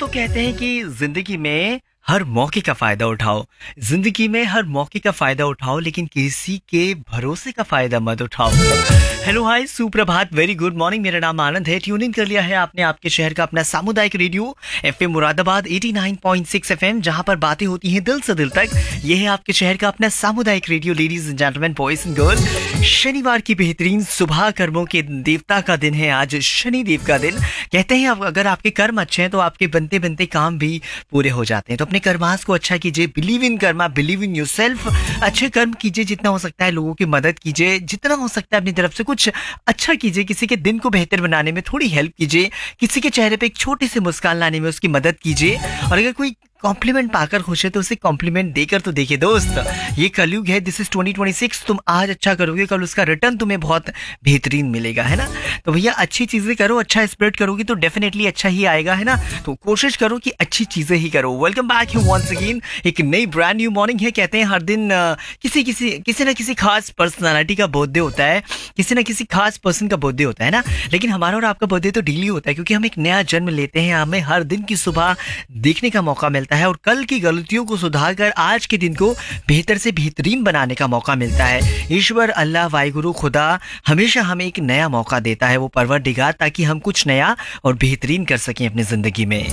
दोस्तों कहते हैं कि जिंदगी में हर मौके का फायदा उठाओ। जिंदगी में हर मौके का फायदा उठाओ, लेकिन किसी के भरोसे का फायदा मत उठाओ। हेलो हाय सुप्रभात, वेरी गुड मॉर्निंग। मेरा नाम आनंद है। ट्यून इन कर लिया है आपने आपके शहर का अपना सामुदायिक रेडियो एफएम मुरादाबाद 89.6 एफएम, जहां पर बातें होती हैं दिल से दिल तक। ये है आपके शहर का अपना सामुदायिक radio. Ladies and gentleman, boys and girl, शनिवार की बेहतरीन सुबह कर्मों के देवता का दिन है आज, शनि देव का दिन। कहते हैं अगर आपके कर्म अच्छे हैं तो आपके बनते बनते काम भी पूरे हो जाते हैं। तो अपने कर्मास को अच्छा कीजिए, believe in Karma, believe in yourself. अच्छे कर्म कीजिए, जितना हो सकता है लोगों की मदद कीजिए, जितना हो सकता है अपनी तरफ से कुछ अच्छा कीजिए। किसी के दिन को बेहतर बनाने में थोड़ी हेल्प कीजिए, किसी के चेहरे पे एक छोटी सी मुस्कान लाने में उसकी मदद कीजिए। और अगर कोई कॉम्प्लीमेंट पाकर खुश है तो उसे कॉम्प्लीमेंट देकर तो देखिए दोस्त, ये कलयुग है, दिस इज 2026। तुम आज अच्छा करोगे, कल उसका रिटर्न तुम्हें बहुत बेहतरीन मिलेगा, है ना। तो भैया अच्छी चीजें करो, अच्छा स्प्रेड करोगे तो डेफिनेटली अच्छा ही आएगा, है ना। तो कोशिश करो कि अच्छी चीजें ही करो। वेलकम बैक वंस अगेन, एक नई ब्रांड न्यू मॉर्निंग है। कहते हैं हर दिन किसी ना किसी खास पर्सनालिटी का बर्थडे होता है, किसी ना किसी खास पर्सन का बर्थडे होता है ना। लेकिन हमारा और आपका बर्थडे तो डेली होता है, क्योंकि हम एक नया जन्म लेते हैं। हमें हर दिन की सुबह देखने का मौका मिलता है और कल की गलतियों को सुधारकर आज के दिन को बेहतर से बेहतरीन बनाने का मौका मिलता है। ईश्वर, अल्लाह, वाहिगुरु, खुदा हमेशा हमें एक नया मौका देता है, वो परवरदिगार, ताकि हम कुछ नया और बेहतरीन कर सकें अपनी जिंदगी में।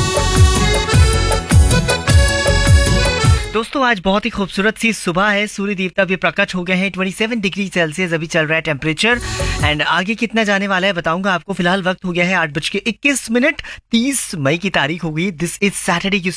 दोस्तों आज बहुत ही खूबसूरत सी सुबह है, सूर्य देवता भी प्रकट हो गए हैं। 27 डिग्री सेल्सियस अभी चल रहा है टेम्परेचर। एंड आगे कितना जाने वाला है बताऊंगा आपको। फिलहाल वक्त हो गया है 8:21, 30 मई की तारीख हो गई। This is Saturday.